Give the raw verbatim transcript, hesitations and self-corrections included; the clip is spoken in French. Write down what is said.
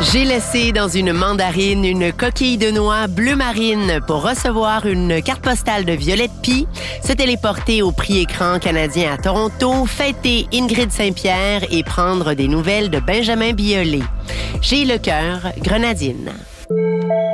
J'ai laissé dans une mandarine une coquille de noix bleu marine pour recevoir une carte postale de Violette Pie, se téléporter au prix écran canadien à Toronto, fêter Ingrid Saint-Pierre et prendre des nouvelles de Benjamin Biolay. J'ai le cœur grenadine.